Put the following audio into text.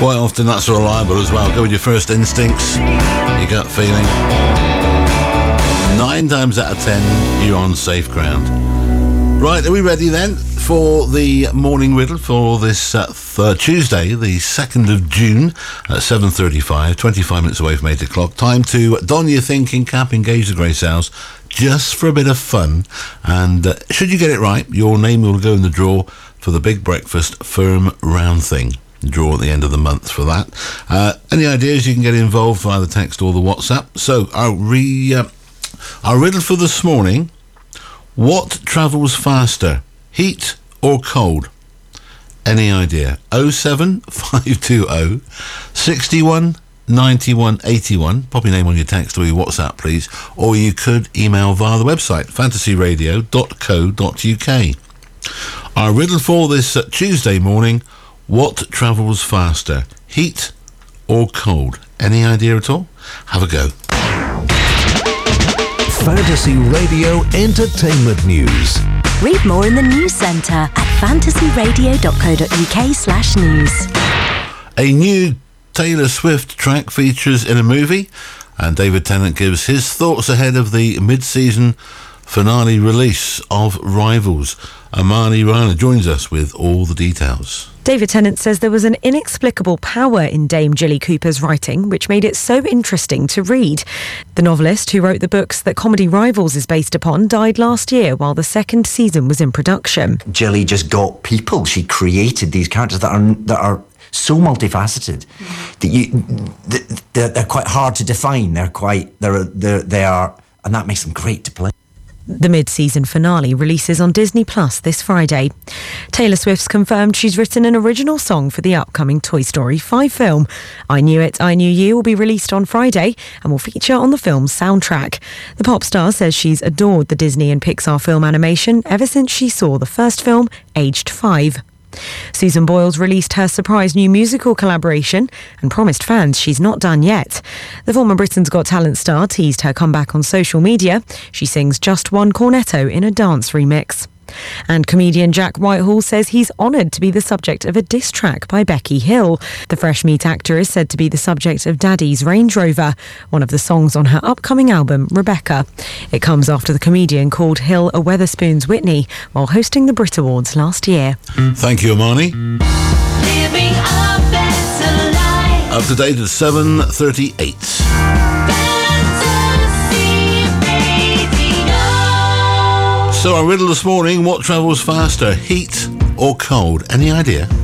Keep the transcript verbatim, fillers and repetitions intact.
Quite often that's reliable as well. Go with your first instincts, your gut feeling. Nine times out of ten, you're on safe ground. Right, are we ready then for the morning riddle for this uh, th- Tuesday, the second of June at seven thirty-five, twenty-five minutes away from eight o'clock. Time to don your thinking cap, engage the grey sails, just for a bit of fun. And uh, should you get it right, your name will go in the draw for the Big Breakfast Firm Round Thing. Draw at the end of the month for that. Uh, any ideas, you can get involved via the text or the WhatsApp. So our, re, uh, our riddle for this morning: what travels faster, heat or cold? Any idea? oh seven five two oh, six one, nine one, eight one. Pop your name on your text or your WhatsApp, please. Or you could email via the website, fantasy radio dot co dot uk. Our riddle for this uh, Tuesday morning: what travels faster, heat or cold? Any idea at all? Have a go. Fantasy Radio Entertainment News. Read more in the news centre at fantasy radio dot co dot uk slash news. A new Taylor Swift track features in a movie, and David Tennant gives his thoughts ahead of the mid-season finale release of Rivals. Amani Rana joins us with all the details. David Tennant says there was an inexplicable power in Dame Jilly Cooper's writing, which made it so interesting to read. The novelist who wrote the books that comedy Rivals is based upon died last year while the second season was in production. Jilly just got people. She created these characters that are that are so multifaceted that you they're, they're quite hard to define. They're quite they're, they're they are, and that makes them great to play. The mid-season finale releases on Disney Plus this Friday. Taylor Swift's confirmed she's written an original song for the upcoming Toy Story five film. I Knew It, I Knew You will be released on Friday and will feature on the film's soundtrack. The pop star says she's adored the Disney and Pixar film animation ever since she saw the first film, aged five. Susan Boyle's released her surprise new musical collaboration and promised fans she's not done yet. The former Britain's Got Talent star teased her comeback on social media. She sings Just One Cornetto in a dance remix. And comedian Jack Whitehall says he's honoured to be the subject of a diss track by Becky Hill. The Fresh Meat actor is said to be the subject of Daddy's Range Rover, one of the songs on her upcoming album, Rebecca. It comes after the comedian called Hill a Wetherspoon's Whitney while hosting the Brit Awards last year. Thank you, Amani. Living a better life. Up to date at seven thirty-eight. So our riddle this morning: what travels faster, heat or cold? Any idea?